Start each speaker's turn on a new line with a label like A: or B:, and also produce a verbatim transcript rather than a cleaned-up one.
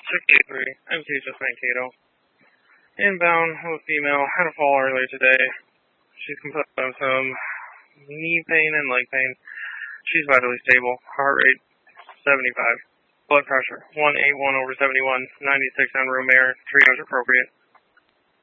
A: six eight three, M T just Mankato. Inbound with female, had a fall earlier today. She's complaining of some knee pain and leg pain. She's vitally stable. Heart rate seventy-five. Blood pressure one eighty-one over seventy-one. ninety-six on room air. Triage appropriate.